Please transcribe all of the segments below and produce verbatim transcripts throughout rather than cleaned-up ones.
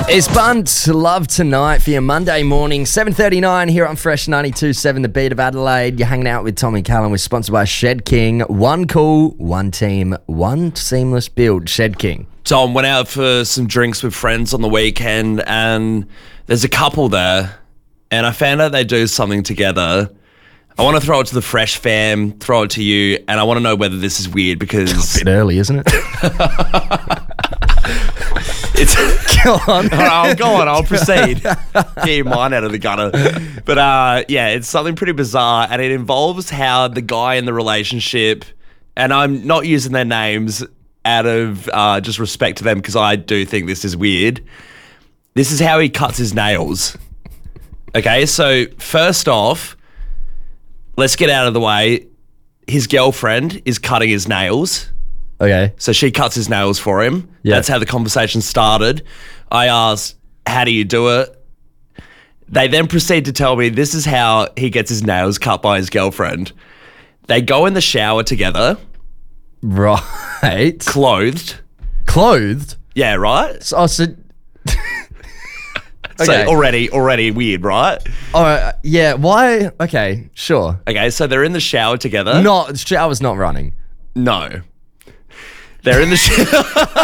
It's Bunt, Love Tonight for your Monday morning, seven thirty-nine here on Fresh ninety-two point seven, the beat of Adelaide. You're hanging out with Tommy Callan. We're sponsored by Shed King. One cool, one team, one seamless build. Shed King. Tom, went out for some drinks with friends on the weekend and there's a couple there and I found out they do something together. I want to throw it to the Fresh fam, throw it to you, and I want to know whether this is weird because... It's a bit early, isn't it? It's Go on. All right, I'll go on. I'll proceed. Get your mind out of the gutter. But uh, yeah, it's something pretty bizarre, and it involves how the guy in the relationship, and I'm not using their names out of uh, just respect to them because I do think this is weird. This is how he cuts his nails. Okay, so first off, let's get out of the way. His girlfriend is cutting his nails. Okay. So she cuts his nails for him. Yeah. That's how the conversation started. I asked, how do you do it? They then proceed to tell me this is how he gets his nails cut by his girlfriend. They go in the shower together. Right. Clothed. Clothed? Yeah, right? So, oh, so... So Okay. already, already weird, right? Oh, uh, yeah. Why? Okay, sure. Okay, so they're in the shower together. Not, shower's not running. No. They're in the shower.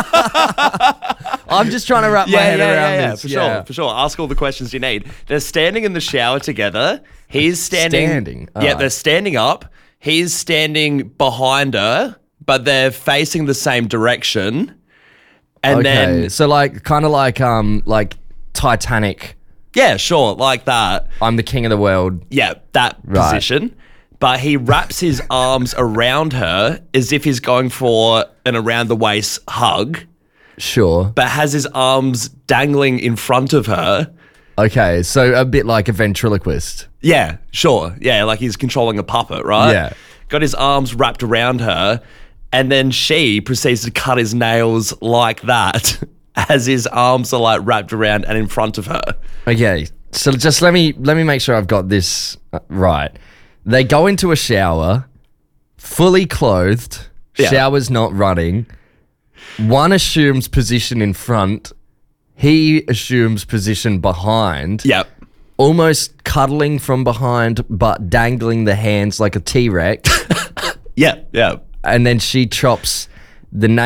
I'm just trying to wrap my Yeah, head yeah, around yeah, yeah, this. for sure, for sure. Ask all the questions you need. They're standing in the shower together. He's standing. Standing, Yeah, alright. they're standing up. He's standing behind her, but they're facing the same direction. And Okay, then, so like, kind of like, um, like Titanic. yeah, sure, like that. I'm the king of the world. Yeah, that Right. position. But he wraps his arms around her as if he's going for an around the waist hug, Sure. but has his arms dangling in front of her. Okay, so a bit like a ventriloquist. Yeah, sure. Yeah, like he's controlling a puppet, right? Yeah. Got his arms wrapped around her, and then she proceeds to cut his nails like that as his arms are like wrapped around and in front of her. Okay, so just let me let me make sure I've got this uh, right. They go into a shower, fully clothed. Yeah. Shower's not running. One assumes position in front. He assumes position behind. Yep. Almost cuddling from behind, but dangling the hands like a T-Rex. Yeah, yeah. And then she chops the